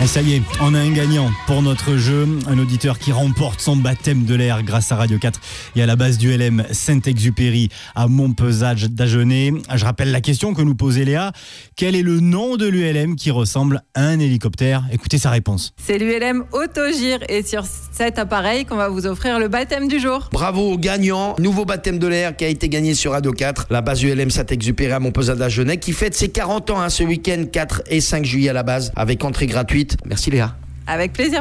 Et ça y est, on a un gagnant pour notre jeu, un auditeur qui remporte son baptême de l'air grâce à Radio 4 et à la base du LM Saint-Exupéry à Montpezat d'Agenais. Je rappelle la question que nous posait Léa. Quel est le nom de l'ULM qui ressemble à un hélicoptère? Écoutez sa réponse. C'est l'ULM Autogire et sur cet appareil qu'on va vous offrir le baptême du jour. Bravo au gagnant, nouveau baptême de l'air qui a été gagné sur Radio 4, la base ULM Saint-Exupéry à Montpezat d'Agenais qui fête ses 40 ans ce week-end 4 et 5 juillet à la base avec entrée gratuite. Merci Léa. Avec plaisir.